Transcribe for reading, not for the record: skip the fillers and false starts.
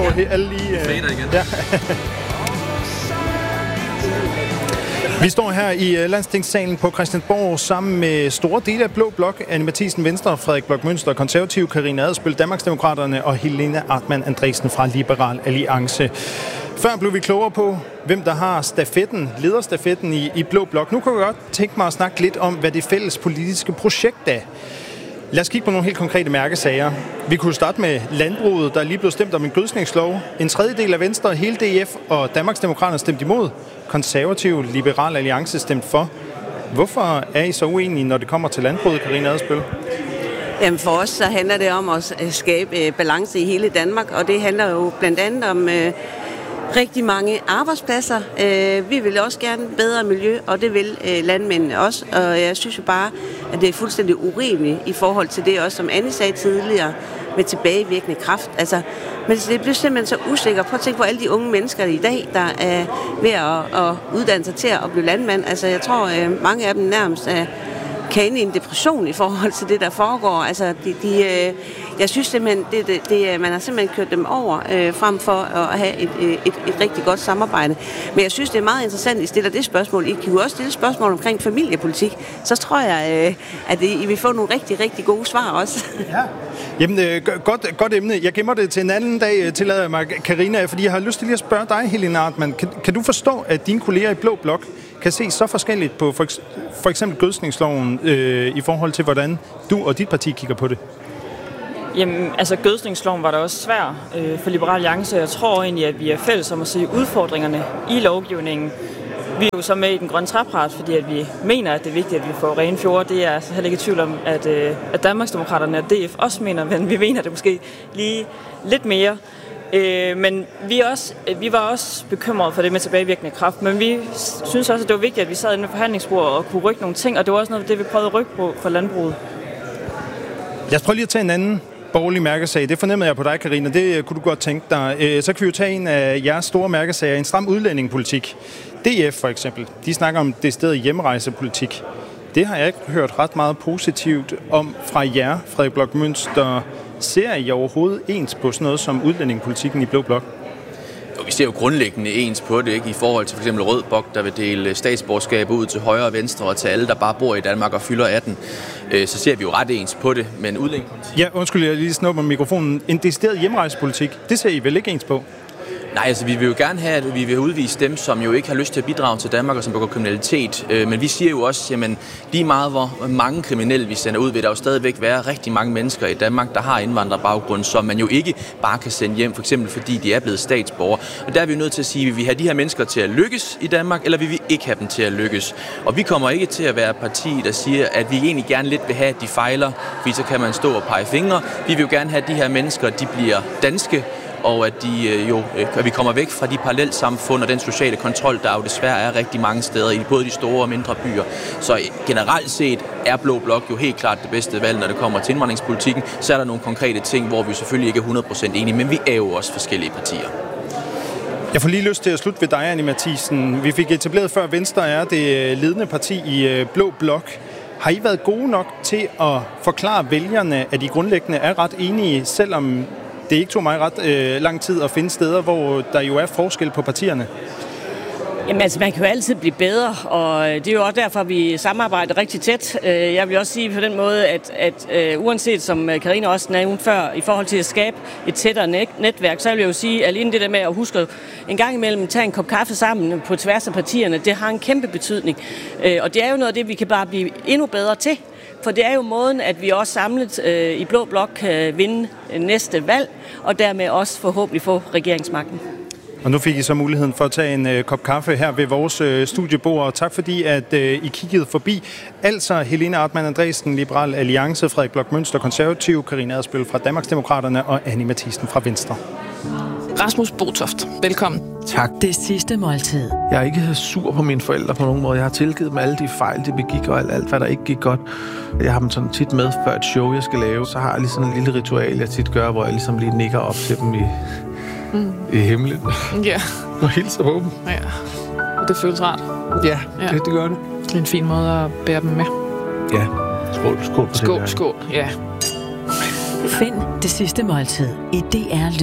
alle lige... igen. Ja. Vi står her i Landstingssalen på Christiansborg sammen med store dele af Blå Blok. Anni Matthiesen, Venstre, Frederik Bloch Münster, Konservative, Karina Adsbøl, Danmarksdemokraterne og Helena Artmann Andresen fra Liberal Alliance. Før blev vi klogere på, hvem der har lederstafetten i Blå Blok. Nu kan jeg godt tænke mig at snakke lidt om, hvad det fælles politiske projekt er. Lad os kigge på nogle helt konkrete mærkesager. Vi kunne starte med landbruget, der lige blev stemt om en gødskningslov. En tredjedel af Venstre, hele DF og Danmarksdemokraterne stemte imod. Konservative, Liberal Alliance stemte for. Hvorfor er I så uenige, når det kommer til landbruget, Karina Adsbøl? Jamen for os så handler det om at skabe balance i hele Danmark, og det handler jo blandt andet om rigtig mange arbejdspladser. Vi vil også gerne bedre miljø, og det vil landmændene også. Og jeg synes jo bare, at det er fuldstændig urimeligt i forhold til det også, som Anne sagde tidligere, med tilbagevirkende kraft. Altså, men det bliver simpelthen så usikker. Prøv at tænke på alle de unge mennesker i dag, der er ved at uddanne sig til at blive landmand. Altså, jeg tror, mange af dem nærmest kan ende i en depression i forhold til det, der foregår. Altså, jeg synes simpelthen, man har simpelthen kørt dem over frem for at have et rigtig godt samarbejde. Men jeg synes, det er meget interessant, at I stiller det spørgsmål. I kan jo også stille spørgsmål omkring familiepolitik. Så tror jeg, at I vil få nogle rigtig, rigtig gode svar også. Ja. Jamen, godt emne. Jeg gemmer det til en anden dag, tillader jeg mig, Karina, fordi jeg har lyst til lige at spørge dig, Helena Artmann. Kan du forstå, at dine kolleger i Blå Blok kan se så forskelligt på for eksempel gødskningsloven i forhold til, hvordan du og dit parti kigger på det? Jamen, altså gødskningsloven var da også svær for Liberal Alliance. Jeg tror egentlig, at vi er fælles om at se udfordringerne i lovgivningen. Vi er jo så med i den grønne trepart, fordi at vi mener, at det er vigtigt, at vi får rene fjorde. Det er jeg heller ikke i tvivl om, at Danmarksdemokraterne og DF også mener, men vi mener det måske lige lidt mere. Men vi var også bekymrede for det med tilbagevirkende kraft, men vi synes også, at det var vigtigt, at vi sad inde ved forhandlingsbordet og kunne rykke nogle ting, og det var også noget af det, vi prøvede at rykke på for landbruget. Lad os prøve lige at tage en anden borgerlig mærkesag. Det fornemmede jeg på dig, Karina. Det kunne du godt tænke dig. Så kan vi jo tage en af jeres store mærkesager, en stram udlændingepolitik. DF for eksempel, de snakker om decideret hjemrejsepolitik. Det har jeg ikke hørt ret meget positivt om fra jer, Frederik Bloch Münster. Ser I overhovedet ens på sådan noget som udlændingepolitikken i Blå Blok? Jo, vi ser jo grundlæggende ens på det, ikke? I forhold til f.eks. Rød Blok, der vil dele statsborgerskab ud til højre og venstre og til alle, der bare bor i Danmark og fylder 18. Så ser vi jo ret ens på det, men udlændingepolitik... Ja, undskyld, jeg lige snupper mikrofonen. En decideret hjemrejsepolitik, det ser I vel ikke ens på? Nej, altså vi vil jo gerne have, at vi vil udvise dem, som jo ikke har lyst til at bidrage til Danmark og som begår kriminalitet. Men vi siger jo også, jamen lige meget hvor mange kriminelle vi sender ud, vil der jo stadigvæk være rigtig mange mennesker i Danmark, der har indvandrerbaggrund, som man jo ikke bare kan sende hjem, for eksempel fordi de er blevet statsborgere. Og der er vi jo nødt til at sige, vil vi have de her mennesker til at lykkes i Danmark, eller vil vi ikke have dem til at lykkes? Og vi kommer ikke til at være et parti, der siger, at vi egentlig gerne lidt vil have, at de fejler, fordi så kan man stå og pege fingre. Vi vil jo gerne have, at de her mennesker, de bliver danske, og at at vi kommer væk fra de parallelsamfund og den sociale kontrol, der jo desværre er rigtig mange steder i både de store og mindre byer. Så generelt set er Blå Blok jo helt klart det bedste valg, når det kommer til indvandringspolitikken. Så er der nogle konkrete ting, hvor vi selvfølgelig ikke er 100% enige, men vi er jo også forskellige partier. Jeg får lige lyst til at slutte ved dig, Anni Matthiesen. Vi fik etableret før, Venstre er det ledende parti i Blå Blok. Har I været gode nok til at forklare vælgerne, at I grundlæggende er ret enige, selvom det ikke tog mig ret lang tid at finde steder, hvor der jo er forskel på partierne? Jamen altså, man kan jo altid blive bedre, og det er jo også derfor, vi samarbejder rigtig tæt. Jeg vil også sige på den måde, at uanset som Karina også nævnte før, i forhold til at skabe et tættere netværk, så vil jeg jo sige, at alene det der med at huske en gang imellem tage en kop kaffe sammen på tværs af partierne, det har en kæmpe betydning. Og det er jo noget af det, vi kan bare blive endnu bedre til. For det er jo måden, at vi også samlet i Blå Blok kan vinde næste valg, og dermed også forhåbentlig få regeringsmagten. Og nu fik I så muligheden for at tage en kop kaffe her ved vores studiebord. Og tak fordi, at I kiggede forbi. Altså Helena Artmann Andresen, Liberal Alliance, Frederik Bloch Münster, Konservative, Karina Adsbøl fra Danmarksdemokraterne og Anni Matthiesen fra Venstre. Rasmus Botoft, velkommen. Tak. Det sidste måltid. Jeg er ikke sur på mine forældre på nogen måde. Jeg har tilgivet dem alle de fejl, de begik, og alt hvad der ikke gik godt. Jeg har dem sådan tit med før et show, jeg skal lave. Så har jeg lige sådan en lille ritual, jeg tit gør, hvor jeg ligesom lige nikker op til dem i himlen. Ja. Og hilser på dem. Ja. Og det føles rart. Ja, det gør det. Det er en fin måde at bære dem med. Ja. Skål på det. Skål, ja. Find det sidste måltid i DR